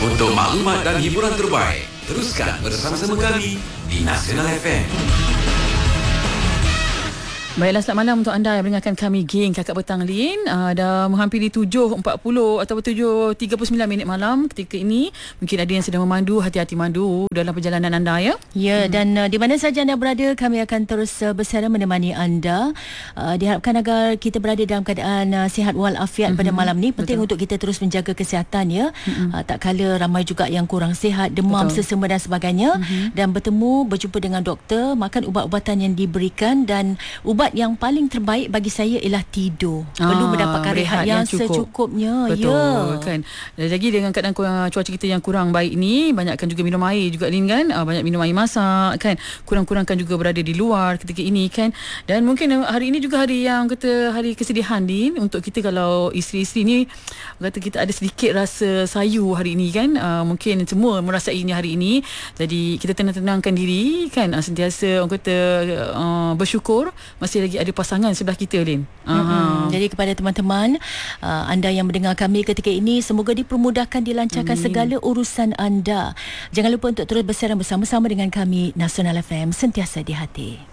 Untuk maklumat dan hiburan terbaik, teruskan bersama-sama kami di Nasional FM. Baiklah, selamat malam untuk anda yang mendengarkan kami, geng Kakak Petang Lin. Dah menghampiri 7.40 atau 7.39 minit malam ketika ini. Mungkin ada yang sedang memandu, hati-hati mandu dalam perjalanan anda, ya? Ya, dan di mana saja anda berada, kami akan terus bersama menemani anda. Diharapkan agar kita berada dalam keadaan sihat walafiat pada malam ni. Penting untuk kita terus menjaga kesihatan, ya. Tak kala ramai juga yang kurang sihat, demam, sesama dan sebagainya. Dan berjumpa dengan doktor, makan ubat-ubatan yang diberikan, dan ubat yang paling terbaik bagi saya ialah tidur. Perlu mendapatkan rehat yang secukupnya. Betul, kan. Dan lagi dengan keadaan cuaca kita yang kurang baik ni, banyakkan juga minum air juga, Lin, kan. Banyak minum air masak, kan. Kurang-kurangkan juga berada di luar ketika ini, kan. Dan mungkin hari ini juga hari yang hari kesedihan, Lin, untuk kita. Kalau isteri-isteri ni kata kita ada sedikit rasa sayu hari ini, kan. Mungkin semua merasainya hari ini. Jadi kita tenang-tenangkan diri, kan. Sentiasa orang kata bersyukur masih lagi ada pasangan sebelah kita, Lin. Jadi kepada teman-teman anda yang mendengar kami ketika ini, semoga dipermudahkan, dilancarkan segala urusan anda. Jangan lupa untuk terus bersama-sama dengan kami, Nasional FM, sentiasa di hati.